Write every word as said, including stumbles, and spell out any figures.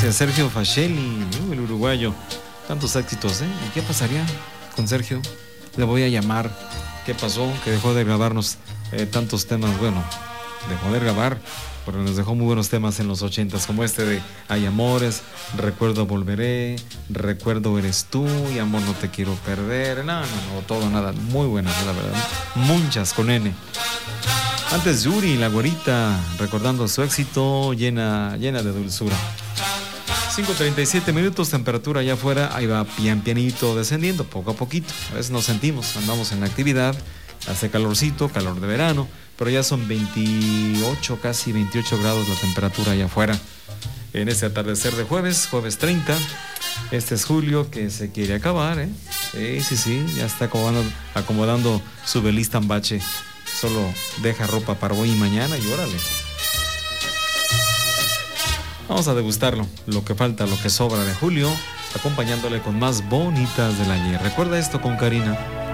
Gracias, Sergio Facelli, uh, el uruguayo. Tantos éxitos, ¿eh? ¿Y qué pasaría con Sergio? Le voy a llamar. ¿Qué pasó? Que dejó de grabarnos eh, tantos temas. Bueno, dejó de grabar, pero nos dejó muy buenos temas en los ochentas, como este de Hay Amores, Recuerdo Volveré, Recuerdo Eres Tú y Amor No Te Quiero Perder. No, no, no, todo, nada. Muy buenas, la verdad. Muchas con N. Antes Yuri, la güerita, recordando su éxito, llena, llena de dulzura. cinco treinta y siete minutos, temperatura allá afuera, ahí va pian pianito descendiendo, poco a poquito. A veces nos sentimos, andamos en la actividad, hace calorcito, calor de verano, pero ya son veintiocho, casi veintiocho grados la temperatura allá afuera. En este atardecer de jueves, jueves treinta, este es julio que se quiere acabar, ¿eh? Sí, sí, sí, ya está acomodando, acomodando su velista en bache. Solo deja ropa para hoy y mañana y órale. Vamos a degustarlo, lo que falta, lo que sobra de julio, acompañándole con más bonitas del ayer. Recuerda esto con Karina.